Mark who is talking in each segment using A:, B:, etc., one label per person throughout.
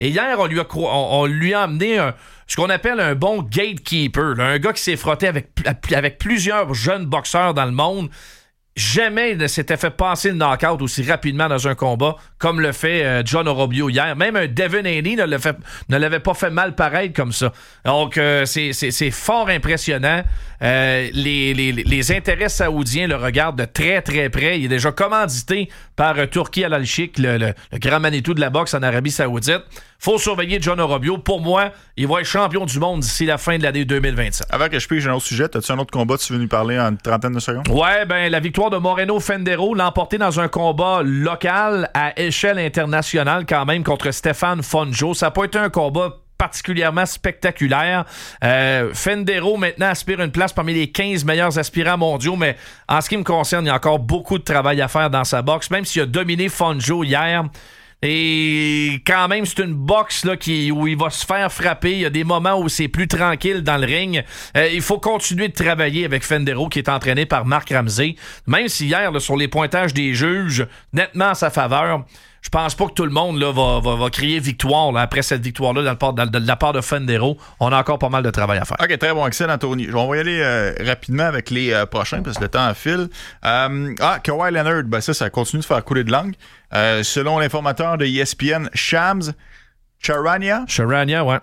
A: Et hier, on lui a amené ce qu'on appelle un bon gatekeeper, là, un gars qui s'est frotté avec plusieurs jeunes boxeurs dans le monde. Jamais il ne s'était fait passer le knockout aussi rapidement dans un combat comme le fait John Orobio hier. Même un Devin Haney ne l'avait pas fait mal pareil comme ça. Donc, c'est fort impressionnant. Les intérêts saoudiens le regardent de très, très près. Il est déjà commandité par Turki Al-Sheikh, le grand Manitou de la boxe en Arabie Saoudite. Faut surveiller John Orobio. Pour moi, il va être champion du monde d'ici la fin de l'année 2027.
B: Avant que je pige un autre sujet, as-tu un autre combat que tu veux nous parler en une trentaine de secondes?
A: Ouais, la victoire de Moreno Fendero l'a emporté dans un combat local à échelle internationale quand même contre Stéphane Fonjo. Ça n'a pas été un combat particulièrement spectaculaire. Fendero maintenant aspire une place parmi les 15 meilleurs aspirants mondiaux, mais en ce qui me concerne, il y a encore beaucoup de travail à faire dans sa boxe, même s'il a dominé Fonjo hier. Et quand même, c'est une boxe là, où il va se faire frapper. Il y a des moments où c'est plus tranquille dans le ring. Il faut continuer de travailler avec Fendero, qui est entraîné par Marc Ramsey. Même si hier, là, sur les pointages des juges, nettement à sa faveur, je pense pas que tout le monde là, va crier victoire là, après cette victoire-là de la part de Fendero. On a encore pas mal de travail à faire.
B: OK, très bon, excellent, Tony. On va y aller rapidement avec les prochains, parce que le temps file. Kawhi Leonard, ça continue de faire couler de langue. Selon l'informateur de ESPN, Shams Charania, ouais.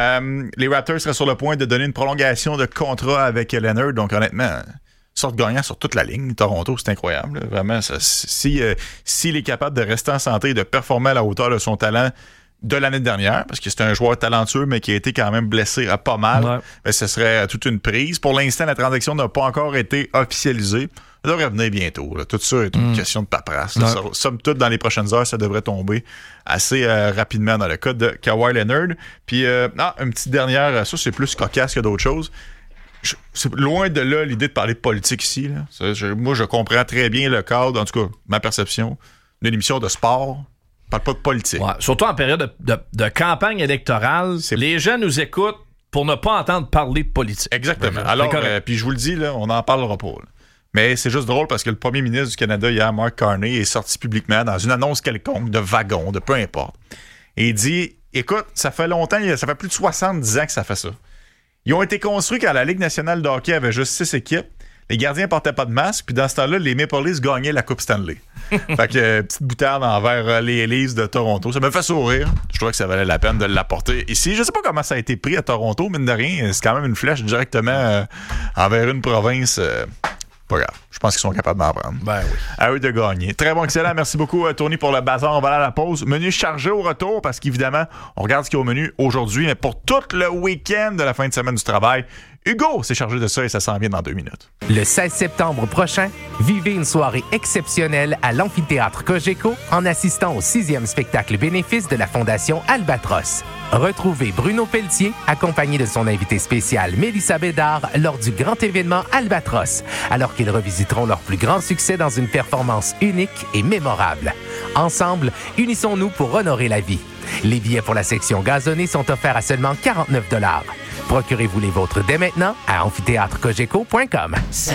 B: Les Raptors seraient sur le point de donner une prolongation de contrat avec Leonard. Donc, honnêtement, sorte gagnant sur toute la ligne. Toronto, c'est incroyable. Là. Vraiment, s'il est capable de rester en santé et de performer à la hauteur de son talent de l'année dernière, parce que c'est un joueur talentueux, mais qui a été quand même blessé à pas mal, ce serait toute une prise. Pour l'instant, la transaction n'a pas encore été officialisée. Ça devrait venir bientôt. Là. Tout ça est une question de paperasse. Somme toute, dans les prochaines heures, ça devrait tomber assez rapidement dans le cas de Kawhi Leonard. Puis, une petite dernière, ça c'est plus cocasse que d'autres choses. C'est loin de là l'idée de parler de politique ici. Là. Moi, je comprends très bien le cadre, en tout cas, ma perception, d'une émission de sport. On parle pas de politique. Ouais,
A: surtout en période de campagne électorale, les gens nous écoutent pour ne pas entendre parler de politique.
B: Exactement. Alors, puis je vous le dis, là, on n'en parlera pas. Là. Mais c'est juste drôle parce que le premier ministre du Canada, hier, Mark Carney, est sorti publiquement dans une annonce quelconque de wagon, de peu importe. Et il dit, écoute, ça fait longtemps, ça fait plus de 70 ans que ça fait ça. Ils ont été construits quand la Ligue nationale de hockey avait juste 6 équipes. Les gardiens portaient pas de masque, puis dans ce temps-là, les Maple Leafs gagnaient la Coupe Stanley. Fait que petite boutarde envers les Leafs de Toronto. Ça me fait sourire. Je trouvais que ça valait la peine de l'apporter ici. Je sais pas comment ça a été pris à Toronto, mine de rien. C'est quand même une flèche directement envers une province. Pas grave. Je pense qu'ils sont capables d'en prendre.
A: Ben oui.
B: À eux de gagner. Très bon, excellent. Merci beaucoup, Tony, pour le bazar. On va aller à la pause. Menu chargé au retour parce qu'évidemment, on regarde ce qu'il y a au menu aujourd'hui. Mais pour tout le week-end de la fin de semaine du travail, Hugo s'est chargé de ça et ça s'en vient dans 2 minutes.
C: Le 16 septembre prochain, vivez une soirée exceptionnelle à l'amphithéâtre Cogeco en assistant au 6e spectacle bénéfice de la Fondation Albatros. Retrouvez Bruno Pelletier accompagné de son invité spécial Mélissa Bédard lors du grand événement Albatros, alors qu'ils revisiteront leur plus grand succès dans une performance unique et mémorable. Ensemble, unissons-nous pour honorer la vie. Les billets pour la section gazonnée sont offerts à seulement 49 $. Procurez-vous les vôtres dès maintenant à amphithéâtrecogeco.com.